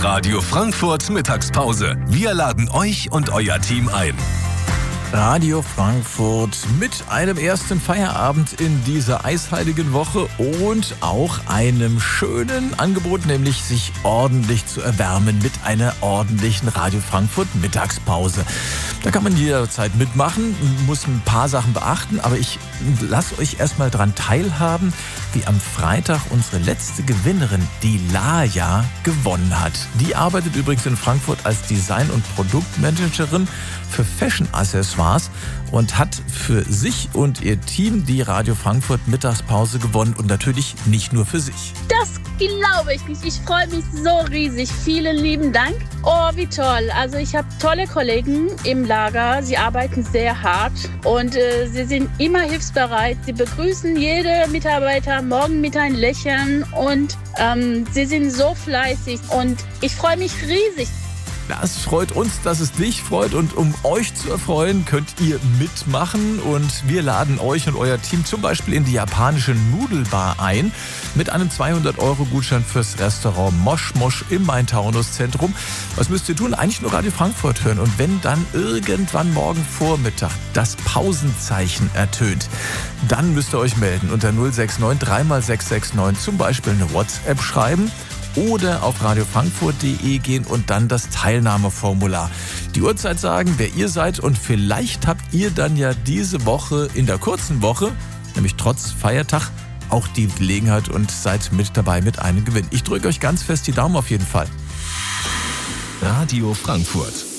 Radio Frankfurt Mittagspause. Wir laden euch und euer Team ein. Radio Frankfurt mit einem ersten Feierabend in dieser eisheiligen Woche und auch einem schönen Angebot, nämlich sich ordentlich zu erwärmen mit einer ordentlichen Radio Frankfurt Mittagspause. Da kann man jederzeit mitmachen, muss ein paar Sachen beachten, aber ich lasse euch erstmal dran teilhaben, wie am Freitag unsere letzte Gewinnerin, die Laja, gewonnen hat. Die arbeitet übrigens in Frankfurt als Design- und Produktmanagerin für Fashion-Accessoires und hat für sich und ihr Team die Radio Frankfurt Mittagspause gewonnen und natürlich nicht nur für sich. Das glaube ich nicht. Ich freue mich so riesig. Vielen lieben Dank. Oh, wie toll. Also ich habe tolle Kollegen im Lager. Sie arbeiten sehr hart und sie sind immer hilfsbereit. Sie begrüßen jede Mitarbeiter morgen mit einem Lächeln und sie sind so fleißig und ich freue mich riesig. Das freut uns, dass es dich freut und um euch zu erfreuen, könnt ihr mitmachen und wir laden euch und euer Team zum Beispiel in die japanische Nudelbar ein mit einem 200-Euro-Gutschein fürs Restaurant Mosch Mosch im Main-Taunus-Zentrum. Was müsst ihr tun? Eigentlich nur Radio Frankfurt hören und wenn dann irgendwann morgen Vormittag das Pausenzeichen ertönt, dann müsst ihr euch melden unter 069 3x669 zum Beispiel eine WhatsApp schreiben oder auf radiofrankfurt.de gehen und dann das Teilnahmeformular. Die Uhrzeit sagen, wer ihr seid und vielleicht habt ihr dann ja diese Woche, in der kurzen Woche, nämlich trotz Feiertag, auch die Gelegenheit und seid mit dabei mit einem Gewinn. Ich drücke euch ganz fest die Daumen auf jeden Fall. Radio Frankfurt.